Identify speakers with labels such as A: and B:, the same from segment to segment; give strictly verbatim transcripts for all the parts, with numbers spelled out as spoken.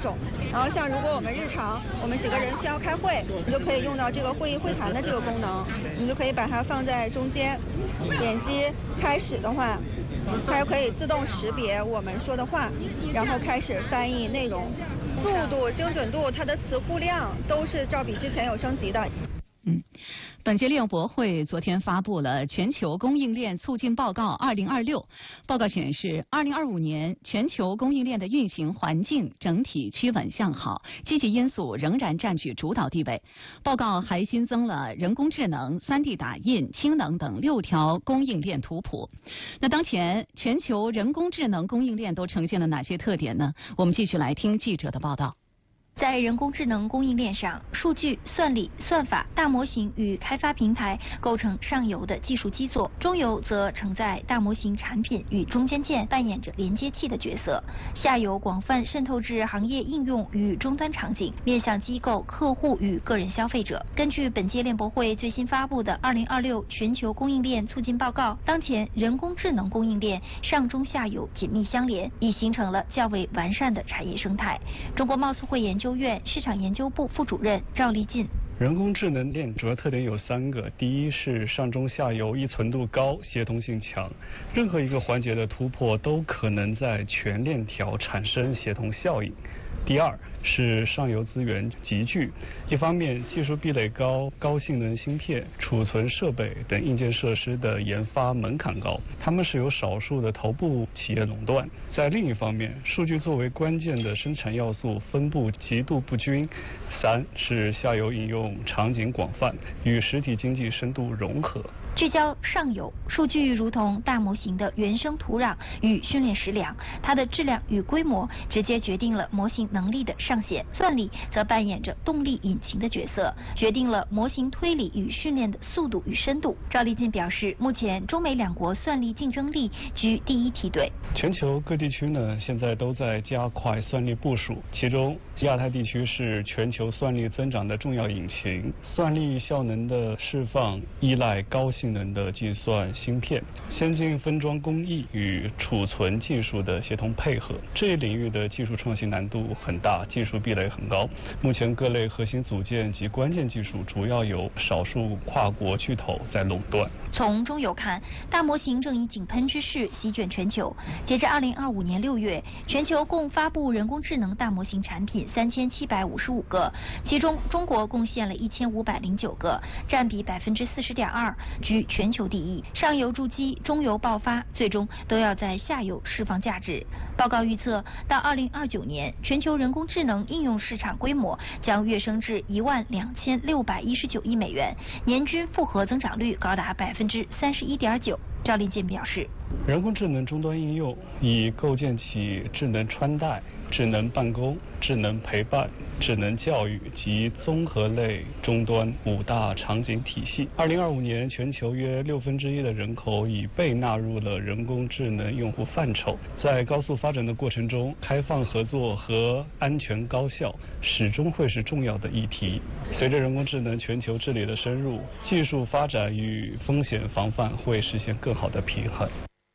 A: 种。然后像如果我们日常我们几个人需要开会，你就可以用到这个会议会谈的这个功能，你就可以把它放在中间，点击开始的话，它就可以自动识别我们说的话，然后开始翻译内容，速度、精准度、它的词库量都是照比之前有升级的。
B: 嗯，本届利用博会昨天发布了《全球供应链促进报告二零二六》。报告显示，二零二五年全球供应链的运行环境整体趋稳向好，积极因素仍然占据主导地位。报告还新增了人工智能、三 D 打印、氢能等六条供应链图谱。那当前全球人工智能供应链都呈现了哪些特点呢？我们继续来听记者的报道。
C: 在人工智能供应链上，数据、算力、算法、大模型与开发平台构成上游的技术基座，中游则承载大模型产品与中间件，扮演着连接器的角色。下游广泛渗透至行业应用与终端场景，面向机构、客户与个人消费者。根据本届链博会最新发布的二零二六全球供应链促进报告，当前人工智能供应链上中下游紧密相连，已形成了较为完善的产业生态。中国贸促会研究研究院市场研究部副主任赵立进。
D: 人工智能链主要特点有三个，第一是上中下游依存度高，协同性强，任何一个环节的突破都可能在全链条产生协同效应。第二是上游资源集聚，一方面技术壁垒高，高性能芯片、储存设备等硬件设施的研发门槛高，他们是由少数的头部企业垄断；在另一方面，数据作为关键的生产要素分布极度不均。三是下游应用场景广泛，与实体经济深度融合。
C: 聚焦上游，数据如同大模型的原生土壤与训练食粮，它的质量与规模直接决定了模型能力的上限。算力则扮演着动力引擎的角色，决定了模型推理与训练的速度与深度。赵立进表示，目前中美两国算力竞争力居第一梯队。
D: 全球各地区呢，现在都在加快算力部署，其中亚太地区是全球算力增长的重要引擎。算力效能的释放依赖高性能的计算芯片、先进分装工艺与储存技术的协同配合。这一领域的技术创新难度很大，技术壁垒很高。目前各类核心组件及关键技术主要由少数跨国巨头在垄断。
C: 从中游看，大模型正以井喷之势席卷全球。截至二零二五年六月，全球共发布人工智能大模型产品三千七百五十五个，其中中国贡献了一千五百零九个，占比百分之四十点二，居全球第一。上游筑基，中游爆发，最终都要在下游释放价值。报告预测，到二零二九年，全球人工智能应用市场规模将跃升至一万两千六百一十九亿美元，年均复合增长率高达百分之三十一点九。赵立进表示，
D: 人工智能终端应用已构建起智能穿戴、智能办公、智能陪伴、智能教育及综合类终端五大场景体系。二零二五年，全球约六分之一的人口已被纳入了人工智能用户范畴。在高速发展的过程中，开放合作和安全高效始终会是重要的议题。随着人工智能全球治理的深入，技术发展与风险防范会实现更好的平衡。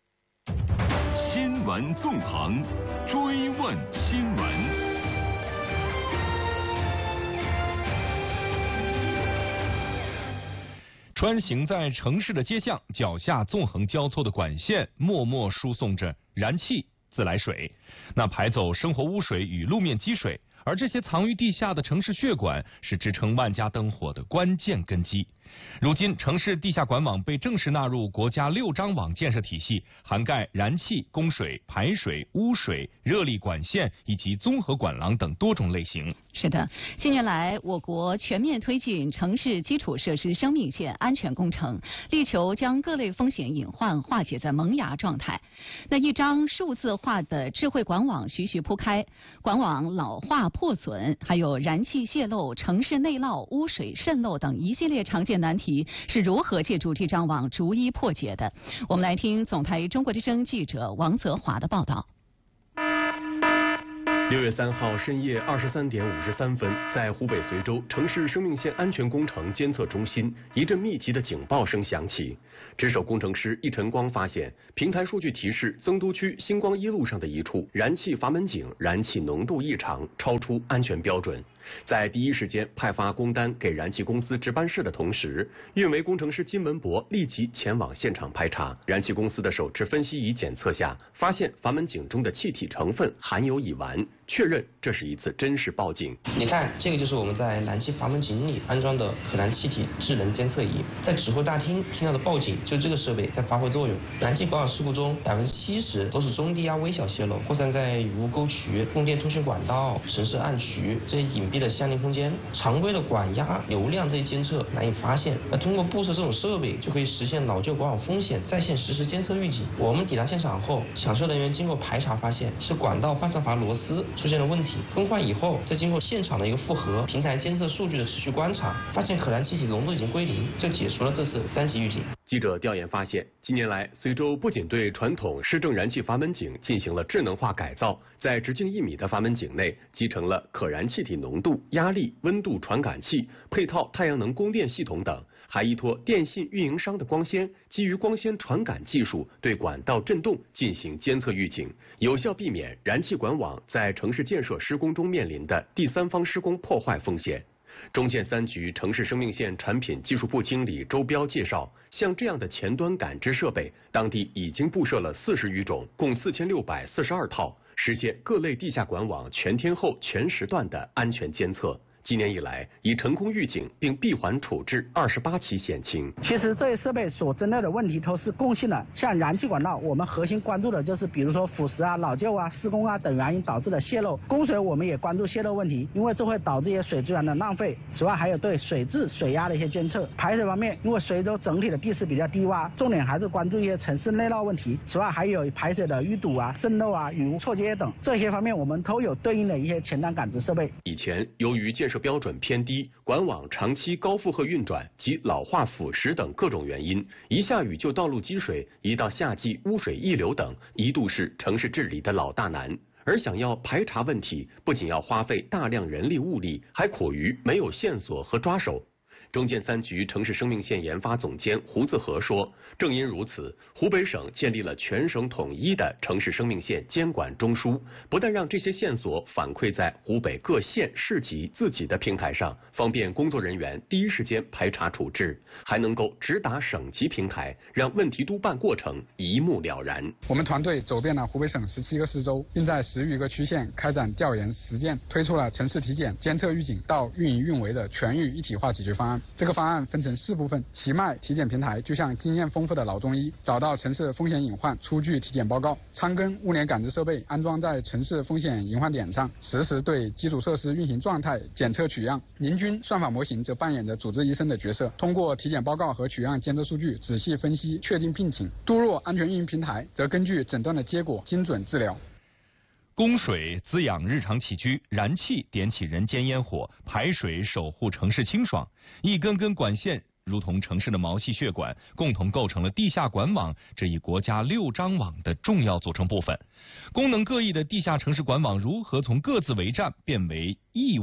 E: 新闻纵横，追问新闻。穿行在城市的街巷，脚下纵横交错的管线默默输送着燃气、自来水，那排走生活污水与路面积水。而这些藏于地下的城市血管是支撑万家灯火的关键根基。如今，城市地下管网被正式纳入国家六张网建设体系，涵盖燃气、供水、排水、污水、热力管线以及综合管廊等多种类型。
B: 是的，近年来，我国全面推进城市基础设施生命线安全工程，力求将各类风险隐患化解在萌芽状态。那一张数字化的智慧管网徐徐铺开，管网老化破损，还有燃气泄漏、城市内涝、污水渗漏等一系列常见难题是如何借助这张网逐一破解的？我们来听总台中国之声记者王泽华的报道。
F: 六月三号深夜二十三点五十三分，在湖北随州城市生命线安全工程监测中心，一阵密集的警报声响起。值守工程师易晨光发现，平台数据提示增都区星光一路上的一处燃气阀门井燃气浓度异常，超出安全标准。在第一时间派发工单给燃气公司值班室的同时，运维工程师金文博立即前往现场排查。燃气公司的手持分析仪检测下，发现阀门井中的气体成分含有乙烷，确认这是一次真实报警。
G: 你看，这个就是我们在燃气阀门井里安装的可燃气体智能监测仪，在指挥大厅听到的报警，就这个设备在发挥作用。燃气管网事故中，百分之七十都是中低压微小泄漏，扩散在雨污沟渠、供电通讯管道、城市暗渠这些隐蔽的相邻空间，常规的管压、流量这些监测难以发现。那通过布设这种设备，就可以实现老旧管网风险在线实时监测预警。我们抵达现场后，抢修人员经过排查发现是管道半插阀螺丝出现了问题，更换以后，再经过现场的一个复核、平台监测数据的持续观察，发现可燃气体浓度已经归零，就解除了这次三级预警。
F: 记者调研发现，近年来随州不仅对传统市政燃气阀门井进行了智能化改造，在直径一米的阀门井内集成了可燃气体浓度、压力、温度传感器，配套太阳能供电系统等，还依托电信运营商的光纤，基于光纤传感技术对管道振动进行监测预警，有效避免燃气管网在城市建设施工中面临的第三方施工破坏风险。中建三局城市生命线产品技术部经理周彪介绍，像这样的前端感知设备，当地已经布设了四十余种，共四千六百四十二套，实现各类地下管网全天候、全时段的安全监测。今年以来，已成功预警并闭环处置二十八起险情。
H: 其实这些设备所针对的问题都是共性的，像燃气管道，我们核心关注的就是比如说腐蚀啊、老旧啊、施工啊等原因导致的泄漏。供水我们也关注泄漏问题，因为这会导致一些水资源的浪费。此外，还有对水质、水压的一些监测。排水方面，因为随州整体的地势比较低洼，重点还是关注一些城市内涝问题。此外，还有排水的淤堵啊、渗漏啊、雨污错接等这些方面，我们都有对应的一些前端感知设备。
F: 以前由于建设标准偏低，管网长期高负荷运转及老化腐蚀等各种原因，一下雨就道路积水，一到夏季污水溢流等，一度是城市治理的老大难。而想要排查问题，不仅要花费大量人力物力，还苦于没有线索和抓手。中建三局城市生命线研发总监胡自和说，正因如此，湖北省建立了全省统一的城市生命线监管中枢，不但让这些线索反馈在湖北各县市级自己的平台上，方便工作人员第一时间排查处置，还能够直达省级平台，让问题督办过程一目了然。
I: 我们团队走遍了湖北省十七个市州，并在十余个区县开展调研实践，推出了城市体检、监测预警到运营运维的全域一体化解决方案。这个方案分成四部分，奇迈体检平台就像经验丰富的老中医，找到城市风险隐患，出具体检报告；昌根物联感知设备安装在城市风险隐患点上，实时对基础设施运行状态检测取样；宁军算法模型则扮演着主治医生的角色，通过体检报告和取样监测数据仔细分析，确定病情；都若安全运营平台则根据诊断的结果精准治疗。
E: 供水滋养日常起居，燃气点起人间烟火，排水守护城市清爽。一根根管线如同城市的毛细血管，共同构成了地下管网这一国家六张网的重要组成部分。功能各异的地下城市管网如何从各自为战变为一